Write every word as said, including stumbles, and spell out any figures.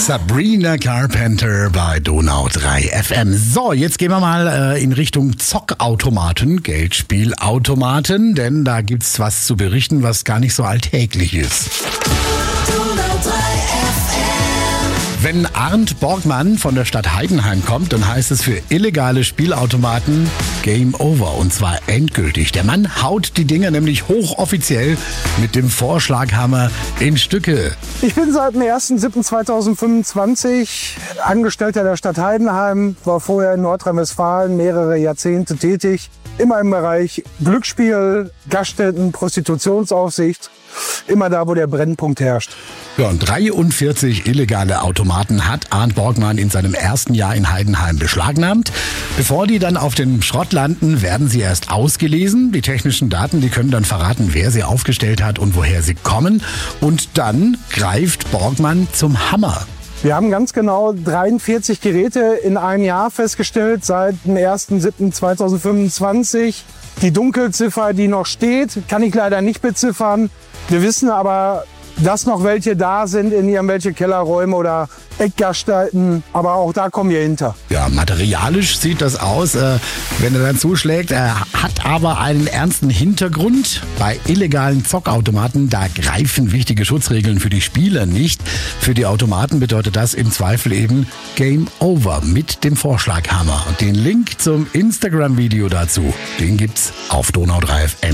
Sabrina Carpenter bei Donau drei F M. So, jetzt gehen wir mal äh, in Richtung Zockautomaten, Geldspielautomaten, denn da gibt's was zu berichten, was gar nicht so alltäglich ist. Donau drei F M. Wenn Arndt Borgmann von der Stadt Heidenheim kommt, dann heißt es für illegale Spielautomaten Game Over, und zwar endgültig. Der Mann haut die Dinger nämlich hochoffiziell mit dem Vorschlaghammer in Stücke. Ich bin seit dem ersten siebten zweitausendfünfundzwanzig Angestellter der Stadt Heidenheim, war vorher in Nordrhein-Westfalen mehrere Jahrzehnte tätig, immer im Bereich Glücksspiel, Gaststätten, Prostitutionsaufsicht, immer da, wo der Brennpunkt herrscht. Ja, und dreiundvierzig illegale Automaten hat Arndt Borgmann in seinem ersten Jahr in Heidenheim beschlagnahmt. Bevor die dann auf dem Schrott landen, werden sie erst ausgelesen. Die technischen Daten, die können dann verraten, wer sie aufgestellt hat und woher sie kommen. Und dann greift Borgmann zum Hammer. Wir haben ganz genau dreiundvierzig Geräte in einem Jahr festgestellt, seit dem ersten siebten zweitausendfünfundzwanzig. Die Dunkelziffer, die noch steht, kann ich leider nicht beziffern. Wir wissen aber, dass noch welche da sind in irgendwelche Kellerräume oder Eckgaststätten, aber auch da kommen wir hinter. Ja, materialisch sieht das aus, äh, wenn er dann zuschlägt. Er hat aber einen ernsten Hintergrund. Bei illegalen Zockautomaten, da greifen wichtige Schutzregeln für die Spieler nicht. Für die Automaten bedeutet das im Zweifel eben Game Over mit dem Vorschlaghammer. Und den Link zum Instagram-Video dazu, den gibt's auf Donau drei F M.